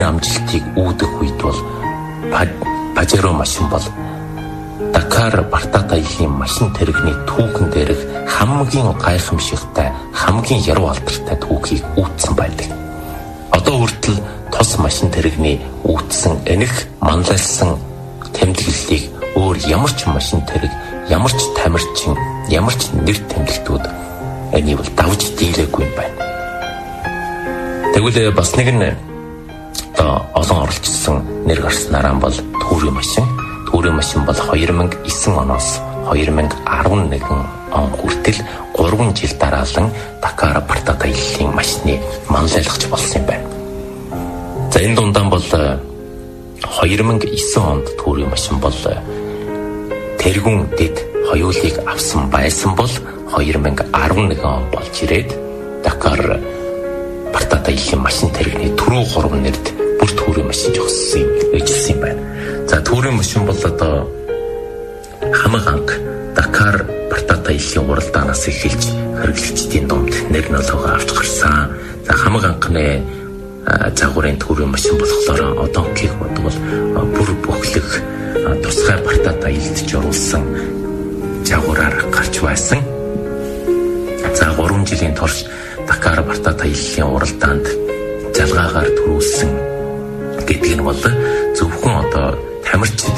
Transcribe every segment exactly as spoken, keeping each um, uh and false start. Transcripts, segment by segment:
амжилтыг үүдэх үед бол Pajero машин бол Dakar Partataилийн машин тэрэгний түүхэн дээрх хамгийн гайхамшигтай, хамгийн яруу алдартай түүхийг үүдсэн байдаг. Одоо хүртэл тос машин тэрэгний үүдсэн энэх манлайлсан тэмдэглэлийг өөр ямар ч машин тэрэг, ямар ч тамирчин, ямар ч нэр тэмдэлтүүд энийг бол давж дийлээгүй юм байна. Тэгвэл бас нэг нь одоо олон оролцсон нэр гарснараа бол түүрийн машин. Түүрийн машин бол two thousand nine оноос two thousand eleven он хүртэл three жил дараалан Dakar Partataилийн машины манлайлагч болсон юм байна. За энэ дундаа бол two thousand nine онд түүрийн машин бол тэргүүн дэд хоёулыг авсан байсан бол two thousand eleven он болж ирээд Dakar Partataилийн машин тэрэгний түрүү гурван нэрд бүр түүрийн машин жогссон юм эжилсэн юм байна. За түүрийн машин бол одоо хамаг анх Dakar Partataилийн уралдаанаас эхэлж хэрэглэгчдийн дунд нэр нөлөөгөө авч гарсан. За хамаг анхны загварын түүрийн машин болохоор одоонхийг бодвол бүр бүхлэг тусгай Partataилд журуулсан загвараар гарч байсан. За three жилийн турш Dakar Partataилийн уралдаанд жалгаагаар төрүүлсэн гэдэг нь бол зөвхөн одоо тамирчид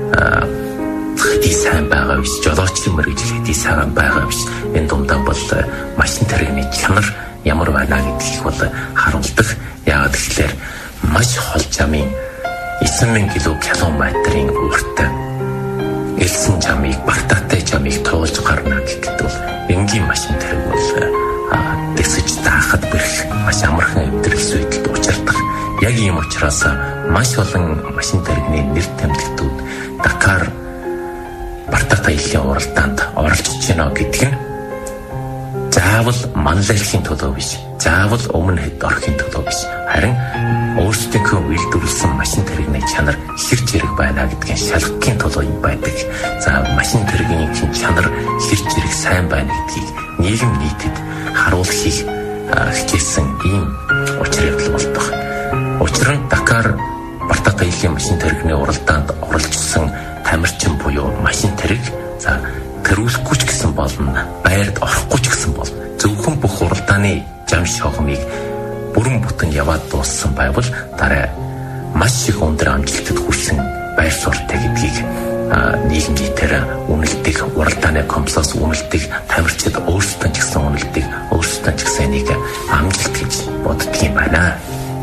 хэдий сайн байгаа биш, жолоочийн мэргэжил хэдий сайн байгаа биш. Энэ дундаа бол машин тэрэгний чанар ямар байна гэдгийг бол харуулдаг. Яагаад гэвэл маш хол замын nine thousand километрийн уртаа элсэн замыг, Партатай замыг тоолж гарна гэхэд бол энгийн машин тэрэг бол дэсэж таахад бэрх маш амархан өвдрэлс үйдэлд учирдаг. Яг ийм учраас маш олон машин тэрэгний нэр тэмдэгтүүд Dakar Partataилийн уралдаанд оролцож байна гэдэг нь заавал манлайлахын төлөө биш, заавал өмнө хэд орохын төлөө биш, харин өөрсдийнхөө үйлдвэрлэсэн машин тэрэгний чанар хэр зэрэг байна гэдгийг шалгахын төлөө юм байдаг. За машин тэрэгний чанар хэр зэрэг сайн байна гэдгийг нийгэм нийтэд харуулахыг хичээсэн ийм учир явдал болдог. Учир нь Dakar Partataилийн машин тэрэгний уралдаанд оролцсон тамирчин буюу машин тэрэг за тэрүүлэхгүй ч гэсэн болно, байрд орохгүй ч гэсэн болно. Зөвхөн бүх уралдааны зам шогмыг бүрэн бүтэн яваад дууссан байвал дараа маш их өндөр амжилтад хүрсэн байр суурьтай гэдгийг нийгэм нийтээр үнэлдэг, уралдааны комплекс үнэлдэг, тамирчид өөрсдөө ч гэсэн үнэлдэг, өөрсдөө ч гэсэн энийг амжилт гэж боддог юм байна.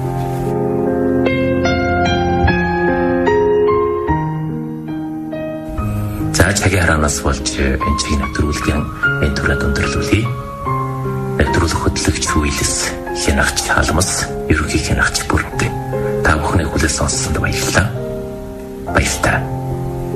За цагийн хараанаас болж энэ чигийг нэвтрүүлгийн энэ төрөнд өндөрлүүлье. Нэвтрүүлэх хөтлөгч Хүйлс Хянагч Алмас, ерөнхий хянагч Бүрэнтэй. Та бүхний хүлээн сонссонд баярлалаа. Баярлалаа.